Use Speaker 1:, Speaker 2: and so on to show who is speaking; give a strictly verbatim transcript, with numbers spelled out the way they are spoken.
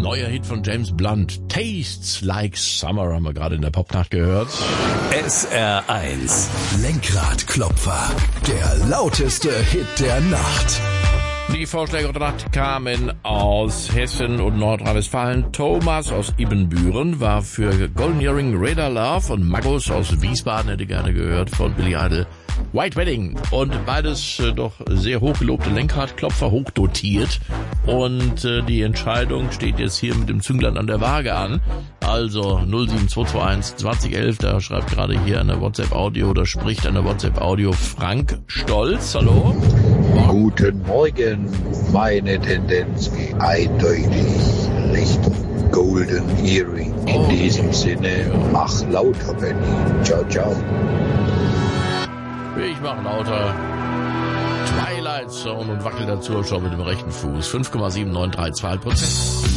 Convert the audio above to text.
Speaker 1: neuer Hit von James Blunt. Tastes Like Summer haben wir gerade in der Popnacht gehört.
Speaker 2: S R eins.
Speaker 3: Lenkradklopfer. Der lauteste Hit der Nacht.
Speaker 1: Die Vorschläge der Nacht kamen aus Hessen und Nordrhein-Westfalen. Thomas aus Ibbenbüren war für Golden Earring Radar Love und Magus aus Wiesbaden hätte gerne gehört von Billy Idol White Wedding. Und beides äh, doch sehr hochgelobte Lenkradklopfer, hochdotiert. Und äh, die Entscheidung steht jetzt hier mit dem Zünglein an der Waage an. Also null sieben zwei zwei eins zwanzig elf, da schreibt gerade hier eine WhatsApp-Audio oder spricht eine WhatsApp-Audio Frank Stolz. Hallo?
Speaker 4: Guten Morgen, meine Tendenz geht eindeutig Richtung Golden Earring. In
Speaker 1: oh.
Speaker 4: diesem Sinne, mach lauter, Benny. Ciao, ciao.
Speaker 1: Ich mach lauter Twilight Zone und wackel dazu schon mit dem rechten Fuß. fünf Komma sieben neun drei zwei Prozent.